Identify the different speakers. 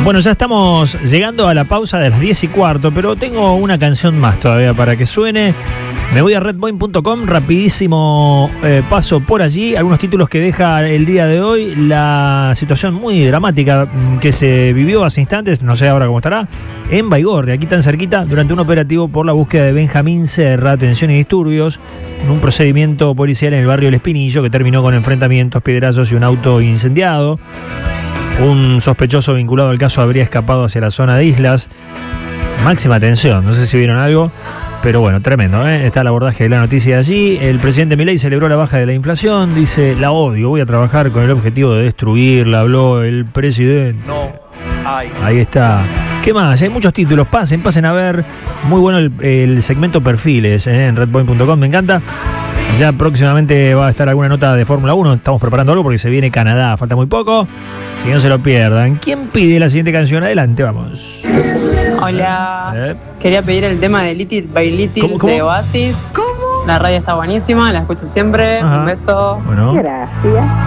Speaker 1: Bueno, ya estamos llegando a la pausa de las 10:15, pero tengo una canción más todavía para que suene. Me voy a redboin.com, rapidísimo paso por allí. Algunos títulos que deja el día de hoy. La situación muy dramática que se vivió hace instantes, no sé ahora cómo estará, en Baigorria, aquí tan cerquita, durante un operativo por la búsqueda de Benjamín Serra, tensión y disturbios, en un procedimiento policial en el barrio El Espinillo que terminó con enfrentamientos, piedrazos y un auto incendiado. Un sospechoso vinculado al caso habría escapado hacia la zona de Islas. Máxima tensión, no sé si vieron algo, pero bueno, tremendo, ¿eh? Está el abordaje de la noticia allí. El presidente Milei celebró la baja de la inflación, dice, la odio, voy a trabajar con el objetivo de destruirla, habló el presidente.
Speaker 2: No hay.
Speaker 1: Ahí está. ¿Qué más? Hay muchos títulos, pasen a ver. Muy bueno el segmento perfiles en redboin.com, me encanta. Ya próximamente va a estar alguna nota de Fórmula 1, estamos preparando algo porque se viene Canadá, falta muy poco, si no se lo pierdan. ¿Quién pide la siguiente canción? Adelante, vamos.
Speaker 3: Hola, quería pedir el tema de Lit It by Lit It de Oasis. ¿Cómo? La radio está buenísima, la escucho siempre.
Speaker 1: Ajá.
Speaker 3: Un beso.
Speaker 1: Bueno.
Speaker 4: Gracias.